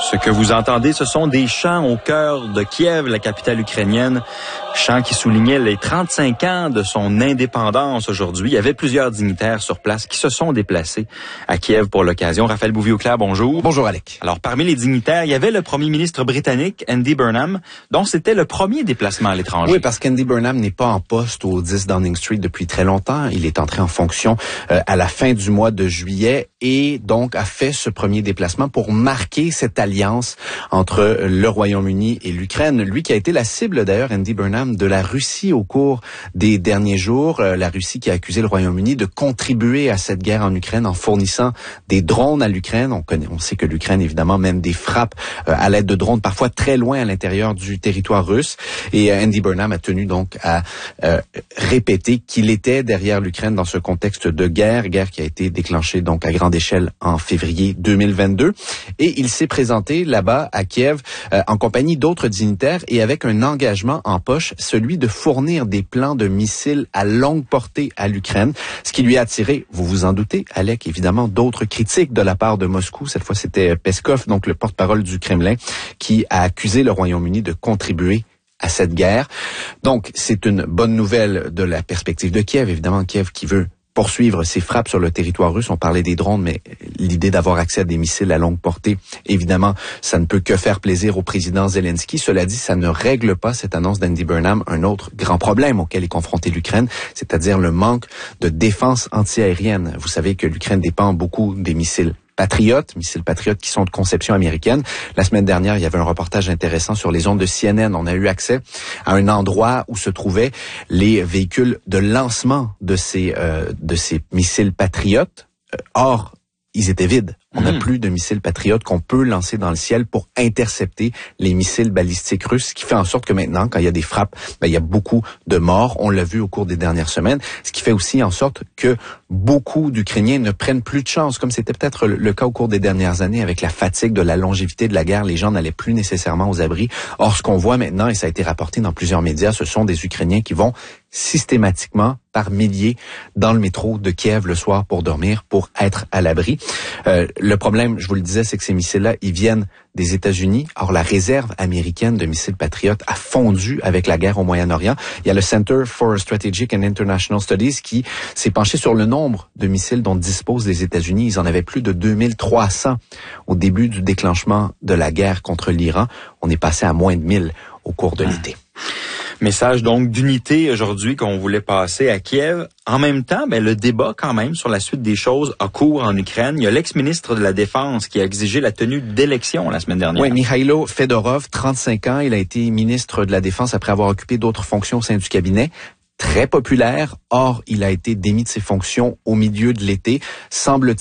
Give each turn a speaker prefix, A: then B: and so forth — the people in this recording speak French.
A: Ce que vous entendez, ce sont des chants au cœur de Kiev, la capitale ukrainienne. Chants qui soulignaient les 35 ans de son indépendance aujourd'hui. Il y avait plusieurs dignitaires sur place qui se sont déplacés à Kiev pour l'occasion. Raphaël Bouvier-Auclair, bonjour.
B: Bonjour, Alec.
A: Alors, parmi les dignitaires, il y avait le premier ministre britannique, Andy Burnham, dont c'était le premier déplacement à l'étranger.
B: Oui, parce qu'Andy Burnham n'est pas en poste au 10 Downing Street depuis très longtemps. Il est entré en fonction à la fin du mois de juillet et donc a fait ce premier déplacement pour marquer cette alliance entre le Royaume-Uni et l'Ukraine. Lui qui a été la cible d'ailleurs, Andy Burnham, de la Russie au cours des derniers jours. La Russie qui a accusé le Royaume-Uni de contribuer à cette guerre en Ukraine en fournissant des drones à l'Ukraine. On sait que l'Ukraine, évidemment, mène des frappes à l'aide de drones, parfois très loin à l'intérieur du territoire russe. Et Andy Burnham a tenu donc à répéter qu'il était derrière l'Ukraine dans ce contexte de guerre qui a été déclenchée donc à grande échelle en février 2022. Et il s'est présenté là-bas à Kiev en compagnie d'autres dignitaires et avec un engagement en poche, celui de fournir des plans de missiles à longue portée à l'Ukraine, ce qui lui a attiré, vous vous en doutez, Alec, évidemment, d'autres critiques de la part de Moscou. Cette fois, c'était Peskov, donc le porte-parole du Kremlin, qui a accusé le Royaume-Uni de contribuer à cette guerre. Donc, c'est une bonne nouvelle de la perspective de Kiev, évidemment, Kiev qui veut poursuivre ses frappes sur le territoire russe. On parlait des drones, mais l'idée d'avoir accès à des missiles à longue portée, évidemment, ça ne peut que faire plaisir au président Zelensky. Cela dit, ça ne règle pas, cette annonce d'Andy Burnham, un autre grand problème auquel est confrontée l'Ukraine, c'est-à-dire le manque de défense antiaérienne. Vous savez que l'Ukraine dépend beaucoup des missiles missiles Patriotes qui sont de conception américaine. La semaine dernière, il y avait un reportage intéressant sur les ondes de CNN. On a eu accès à un endroit où se trouvaient les véhicules de lancement de ces missiles Patriotes. Or, ils étaient vides. On n'a plus de missiles Patriotes qu'on peut lancer dans le ciel pour intercepter les missiles balistiques russes, ce qui fait en sorte que maintenant, quand il y a des frappes, il y a beaucoup de morts. On l'a vu au cours des dernières semaines, ce qui fait aussi en sorte que beaucoup d'Ukrainiens ne prennent plus de chance, comme c'était peut-être le cas au cours des dernières années avec la fatigue de la longévité de la guerre. Les gens n'allaient plus nécessairement aux abris. Or, ce qu'on voit maintenant, et ça a été rapporté dans plusieurs médias, ce sont des Ukrainiens qui vont systématiquement par milliers dans le métro de Kiev le soir pour dormir, pour être à l'abri. Le problème, je vous le disais, c'est que ces missiles-là, ils viennent des États-Unis. Or, la réserve américaine de missiles Patriot a fondu avec la guerre au Moyen-Orient. Il y a le Center for Strategic and International Studies qui s'est penché sur le nombre de missiles dont disposent les États-Unis. Ils en avaient plus de 2300 au début du déclenchement de la guerre contre l'Iran. On est passé à moins de 1000 au cours de l'été.
A: Message donc d'unité aujourd'hui qu'on voulait passer à Kiev. En même temps, le débat quand même sur la suite des choses a cours en Ukraine. Il y a l'ex-ministre de la Défense qui a exigé la tenue d'élections la semaine dernière.
B: Oui, Mikhailo Fedorov, 35 ans, il a été ministre de la Défense après avoir occupé d'autres fonctions au sein du cabinet. Très populaire. Or, il a été démis de ses fonctions au milieu de l'été. Semble-t-il